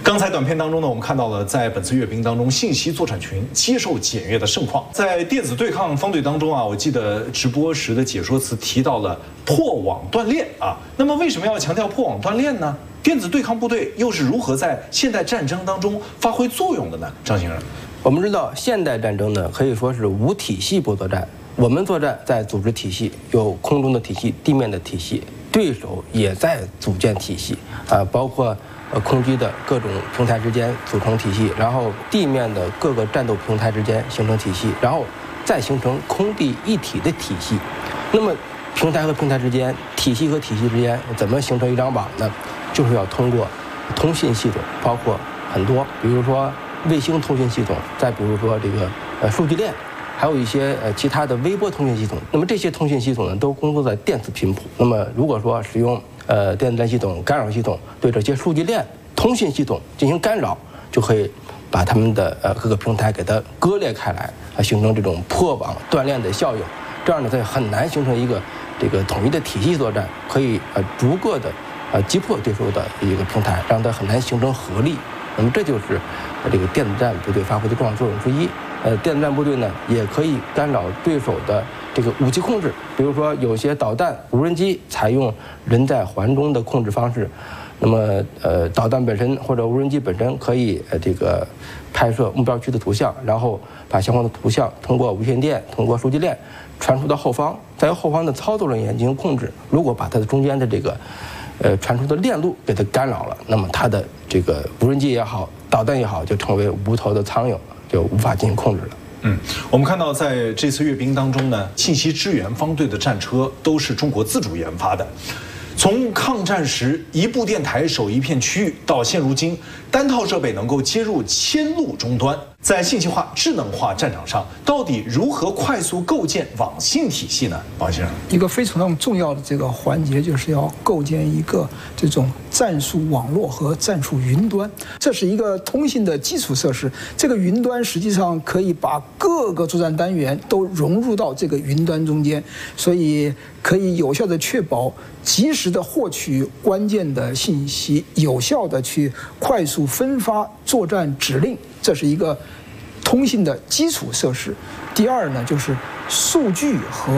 刚才短片当中呢，我们看到了在本次阅兵当中，信息作战群接受检阅的盛况。在电子对抗方队当中啊，我记得直播时的解说词提到了破网锻炼啊。那么为什么要强调破网锻炼呢？电子对抗部队又是如何在现代战争当中发挥作用的呢？张先生， 我们知道现代战争呢可以说是无体系不作战。我们作战在组织体系，有空中的体系、地面的体系，对手也在组建体系啊，包括空军的各种平台之间组成体系，然后地面的各个战斗平台之间形成体系，然后再形成空地一体的体系。那么平台和平台之间、体系和体系之间怎么形成一张网呢？就是要通过通信系统，包括很多，比如说卫星通讯系统，再比如说这个数据链，还有一些其他的微波通讯系统。那么这些通讯系统呢，都工作在电子频谱。那么如果说使用电子战系统、干扰系统对这些数据链、通信系统进行干扰，就可以把他们的各个平台给它割裂开来，形成这种破网锻炼的效应。这样呢，它很难形成一个这个统一的体系作战，可以逐个的击破对手的一个平台，让它很难形成合力。那么这就是这个电子战部队发挥的重要作用之一。电子战部队呢，也可以干扰对手的这个武器控制，比如说有些导弹、无人机采用人在环中的控制方式，那么导弹本身或者无人机本身可以这个拍摄目标区的图像，然后把相关的图像通过无线电、通过数据链传输到后方，再由后方的操作人员进行控制。如果把它的中间的这个传输的链路给它干扰了，那么它的这个无人机也好，导弹也好，就成为无头的苍蝇，就无法进行控制了。 我们看到在这次阅兵当中呢，信息支援方队的战车都是中国自主研发的。从抗战时一部电台守一片区域，到现如今单套设备能够接入1000路终端，在信息化、智能化战场上，到底如何快速构建网信体系呢？王先生， 一个非常重要的这个环节，就是要构建一个这种战术网络和战术云端，这是一个通信的基础设施。这个云端实际上可以把各个作战单元都融入到这个云端中间，所以可以有效的确保及时的获取关键的信息，有效的去快速分发作战指令，这是一个通信的基础设施。第二呢，就是数据和